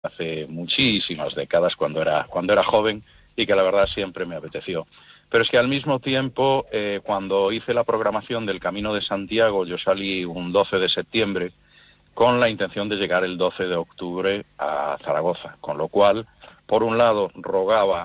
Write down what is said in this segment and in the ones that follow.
hace muchísimas décadas cuando era joven y que la verdad siempre me apeteció. Pero es que al mismo tiempo, cuando hice la programación del Camino de Santiago, yo salí un 12 de septiembre con la intención de llegar el 12 de octubre a Zaragoza, con lo cual, por un lado, rogaba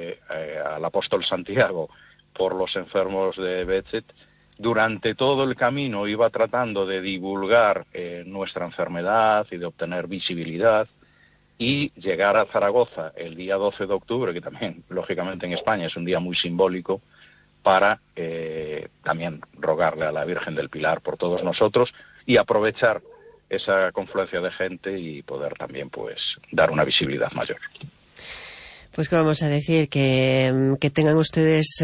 al apóstol Santiago por los enfermos de Betset. Durante todo el camino iba tratando de divulgar nuestra enfermedad y de obtener visibilidad, y llegar a Zaragoza el día 12 de octubre, que también, lógicamente, en España es un día muy simbólico, para también rogarle a la Virgen del Pilar por todos nosotros y aprovechar esa confluencia de gente y poder también, pues, dar una visibilidad mayor. Pues que vamos a decir que tengan ustedes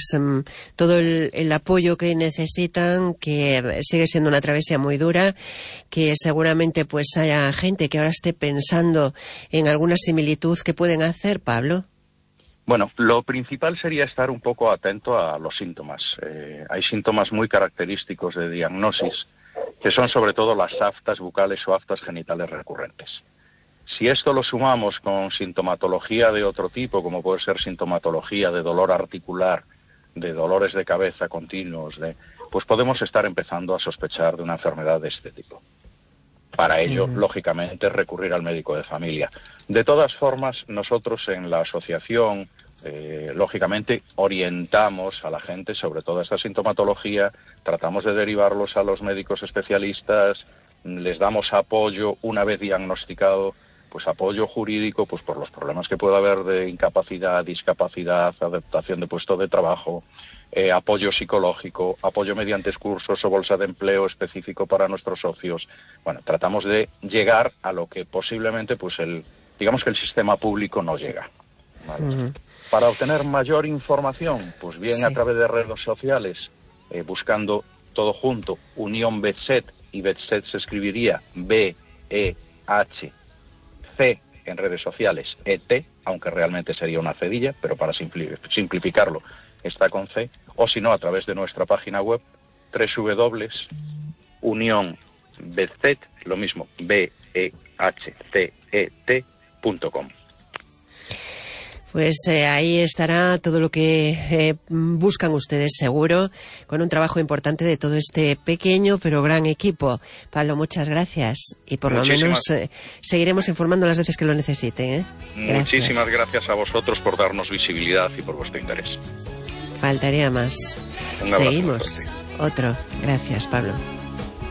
todo el apoyo que necesitan, que sigue siendo una travesía muy dura, que seguramente pues haya gente que ahora esté pensando en alguna similitud que pueden hacer, Pablo. Bueno, lo principal sería estar un poco atento a los síntomas. Hay síntomas muy característicos de diagnosis, que son sobre todo las aftas bucales o aftas genitales recurrentes. Si esto lo sumamos con sintomatología de otro tipo, como puede ser sintomatología de dolor articular, de dolores de cabeza continuos, pues podemos estar empezando a sospechar de una enfermedad de este tipo. Para ello, lógicamente, recurrir al médico de familia. De todas formas, nosotros en la asociación, lógicamente, orientamos a la gente sobre toda esta sintomatología, tratamos de derivarlos a los médicos especialistas, les damos apoyo una vez diagnosticado, pues apoyo jurídico, pues por los problemas que pueda haber de incapacidad, discapacidad, adaptación de puesto de trabajo, apoyo psicológico, apoyo mediante cursos o bolsa de empleo específico para nuestros socios. Bueno, tratamos de llegar a lo que posiblemente, pues digamos que el sistema público no llega, ¿vale? Para obtener mayor información, pues bien, sí, a través de redes sociales, buscando todo junto, Unión Betset, y Betset se escribiría B-E-H C en redes sociales, ET, aunque realmente sería una cedilla, pero para simplificarlo está con C, o si no, a través de nuestra página web, www.unionbetset, lo mismo, BEHCET.com. Pues ahí estará todo lo que buscan ustedes, seguro, con un trabajo importante de todo este pequeño pero gran equipo. Pablo, muchas gracias. Y por lo menos seguiremos informando las veces que lo necesiten, ¿eh? Muchísimas gracias a vosotros por darnos visibilidad y por vuestro interés. Faltaría más. Un abrazo. Seguimos. Otro. Gracias, Pablo.